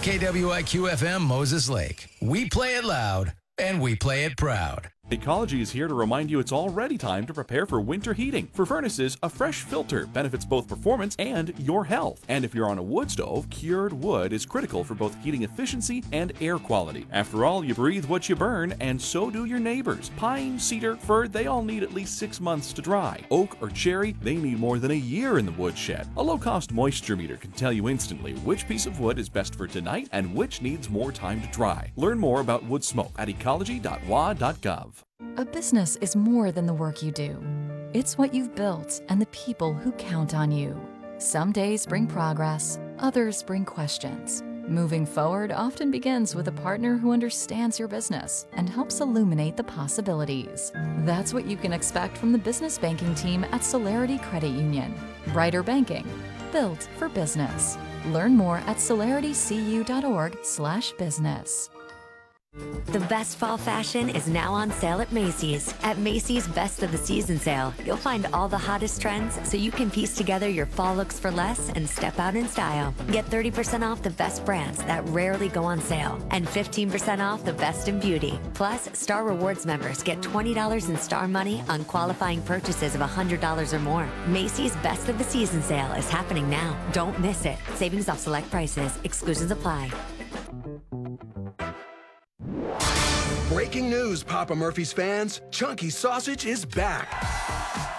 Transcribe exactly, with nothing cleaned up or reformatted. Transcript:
K W I Q F M Moses Lake. We play it loud and we play it proud. Ecology is here to remind you it's already time to prepare for winter heating. For furnaces, a fresh filter benefits both performance and your health. And if you're on a wood stove, cured wood is critical for both heating efficiency and air quality. After all, you breathe what you burn, and so do your neighbors. Pine, cedar, fir, they all need at least six months to dry. Oak or cherry, they need more than a year in the woodshed. A low-cost moisture meter can tell you instantly which piece of wood is best for tonight and which needs more time to dry. Learn more about wood smoke at ecology dot w a dot gov. A business is more than the work you do. It's what you've built and the people who count on you. Some days bring progress, others bring questions. Moving forward often begins with a partner who understands your business and helps illuminate the possibilities. That's what you can expect from the business banking team at Celerity Credit Union. Brighter banking, built for business. Learn more at celerity c u dot org slash business. The best fall fashion is now on sale at Macy's. At Macy's Best of the Season sale, you'll find all the hottest trends so you can piece together your fall looks for less and step out in style. Get thirty percent off the best brands that rarely go on sale and fifteen percent off the best in beauty. Plus, Star Rewards members get twenty dollars in Star Money on qualifying purchases of one hundred dollars or more. Macy's Best of the Season sale is happening now. Don't miss it. Savings off select prices. Exclusions apply. Breaking news, Papa Murphy's fans. Chunky Sausage is back.